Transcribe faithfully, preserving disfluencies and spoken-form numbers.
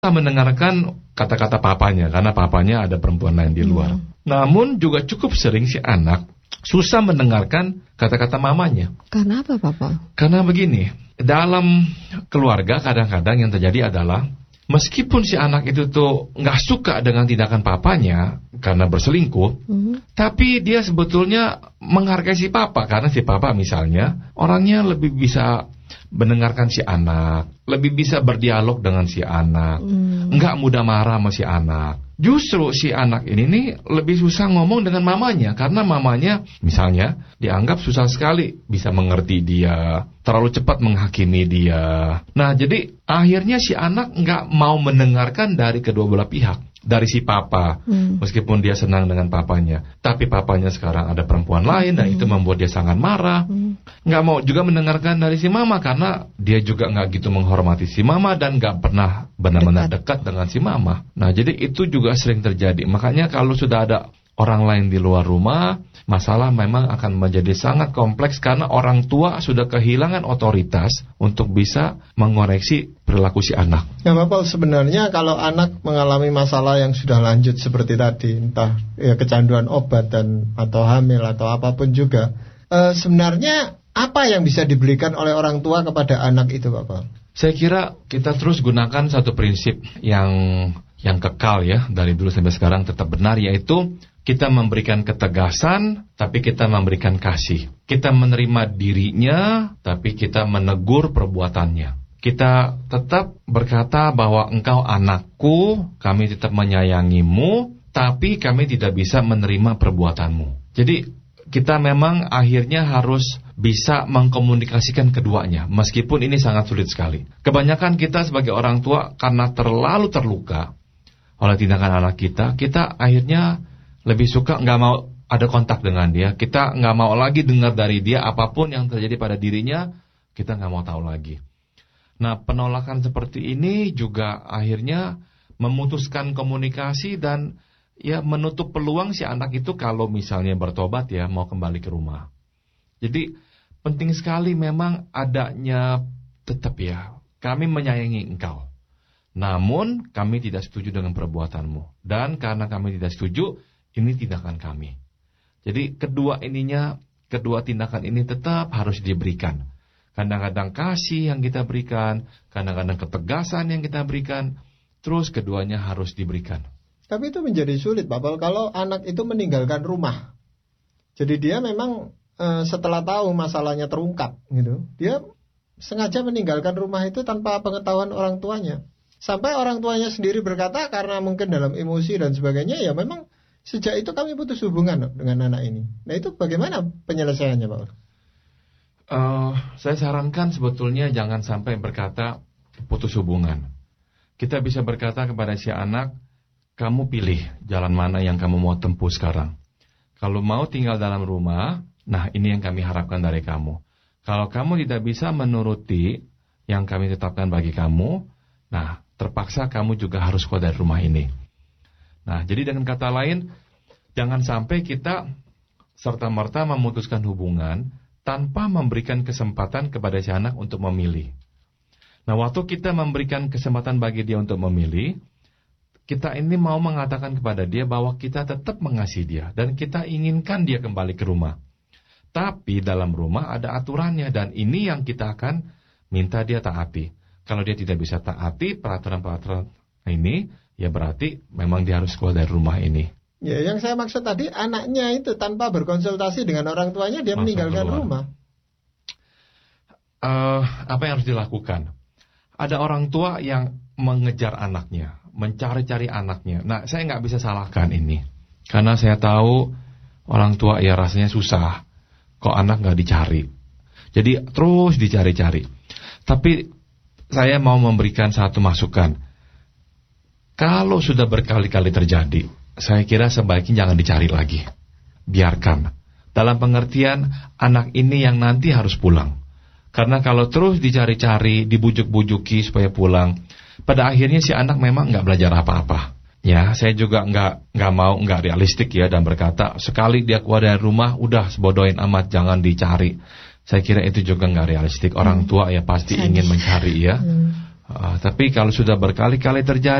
mendengarkan kata-kata papanya, karena papanya ada perempuan lain di luar. Hmm. Namun juga cukup sering si anak susah mendengarkan kata-kata mamanya. Karena apa, Papa? Karena begini, dalam keluarga kadang-kadang yang terjadi adalah meskipun si anak itu tuh nggak suka dengan tindakan papanya karena berselingkuh, hmm. tapi dia sebetulnya menghargai si papa karena si papa misalnya orangnya lebih bisa mendengarkan si anak, lebih bisa berdialog dengan si anak, hmm. nggak mudah marah sama si anak. Justru si anak ini nih lebih susah ngomong dengan mamanya karena mamanya misalnya dianggap susah sekali bisa mengerti dia, terlalu cepat menghakimi dia. Nah, jadi akhirnya si anak nggak mau mendengarkan dari kedua belah pihak. Dari si papa, hmm. meskipun dia senang dengan papanya, tapi papanya sekarang ada perempuan lain, dan hmm. itu membuat dia sangat marah. hmm. Nggak mau juga mendengarkan dari si mama, karena dia juga nggak gitu menghormati si mama, dan nggak pernah benar-benar dekat. dekat dengan si mama. Nah, jadi itu juga sering terjadi. Makanya kalau sudah ada orang lain di luar rumah, masalah memang akan menjadi sangat kompleks karena orang tua sudah kehilangan otoritas untuk bisa mengoreksi perilaku si anak. Ya Bapak, sebenarnya kalau anak mengalami masalah yang sudah lanjut seperti tadi, entah ya kecanduan obat dan atau hamil atau apapun juga, eh, sebenarnya apa yang bisa diberikan oleh orang tua kepada anak itu, Bapak? Saya kira kita terus gunakan satu prinsip yang yang kekal ya, dari dulu sampai sekarang tetap benar, yaitu kita memberikan ketegasan, tapi kita memberikan kasih. Kita menerima dirinya, tapi kita menegur perbuatannya. Kita tetap berkata bahwa engkau anakku, kami tetap menyayangimu, tapi kami tidak bisa menerima perbuatanmu. Jadi kita memang akhirnya harus bisa mengkomunikasikan keduanya, meskipun ini sangat sulit sekali. Kebanyakan kita sebagai orang tua karena terlalu terluka oleh tindakan anak kita, kita akhirnya lebih suka nggak mau ada kontak dengan dia. Kita nggak mau lagi dengar dari dia apapun yang terjadi pada dirinya, kita nggak mau tahu lagi. Nah, penolakan seperti ini juga akhirnya memutuskan komunikasi dan ya menutup peluang si anak itu kalau misalnya bertobat ya mau kembali ke rumah. Jadi penting sekali memang adanya tetap ya, kami menyayangi engkau, namun kami tidak setuju dengan perbuatanmu. Dan karena kami tidak setuju, ini tindakan kami. Jadi kedua ininya, kedua tindakan ini tetap harus diberikan. Kadang-kadang kasih yang kita berikan, kadang-kadang ketegasan yang kita berikan, terus keduanya harus diberikan. Tapi itu menjadi sulit, Bapak, kalau anak itu meninggalkan rumah. Jadi dia memang e, setelah tahu masalahnya terungkap, gitu, dia sengaja meninggalkan rumah itu tanpa pengetahuan orang tuanya. Sampai orang tuanya sendiri berkata karena mungkin dalam emosi dan sebagainya, ya memang sejak itu kami putus hubungan dengan anak ini. Nah, itu bagaimana penyelesaiannya, Pak? Uh, saya sarankan sebetulnya jangan sampai berkata putus hubungan. Kita bisa berkata kepada si anak, kamu pilih jalan mana yang kamu mau tempuh sekarang. Kalau mau tinggal dalam rumah, nah ini yang kami harapkan dari kamu. Kalau kamu tidak bisa menuruti yang kami tetapkan bagi kamu, nah terpaksa kamu juga harus keluar dari rumah ini. Nah, jadi dengan kata lain, jangan sampai kita serta-merta memutuskan hubungan tanpa memberikan kesempatan kepada si anak untuk memilih. Nah, waktu kita memberikan kesempatan bagi dia untuk memilih, kita ini mau mengatakan kepada dia bahwa kita tetap mengasihi dia dan kita inginkan dia kembali ke rumah. Tapi dalam rumah ada aturannya dan ini yang kita akan minta dia taati. Kalau dia tidak bisa taati peraturan-peraturan ini, ya berarti memang dia harus keluar dari rumah ini. Ya, yang saya maksud tadi anaknya itu tanpa berkonsultasi dengan orang tuanya dia Masuk meninggalkan keluar. rumah. Uh, apa yang harus dilakukan? Ada orang tua yang mengejar anaknya, mencari-cari anaknya. Nah, saya nggak bisa salahkan ini, karena saya tahu orang tua ya rasanya susah. Kok anak nggak dicari? Jadi terus dicari-cari. Tapi saya mau memberikan satu masukan. Kalau sudah berkali-kali terjadi, saya kira sebaiknya jangan dicari lagi. Biarkan. Dalam pengertian, anak ini yang nanti harus pulang. Karena kalau terus dicari-cari, dibujuk-bujuki supaya pulang, pada akhirnya si anak memang nggak belajar apa-apa. Ya, saya juga nggak nggak mau nggak realistik ya dan berkata sekali dia keluar dari rumah, udah sebodohin amat, jangan dicari. Saya kira itu juga nggak realistik. Orang tua ya pasti ingin mencari ya. Uh, tapi kalau sudah berkali-kali terjadi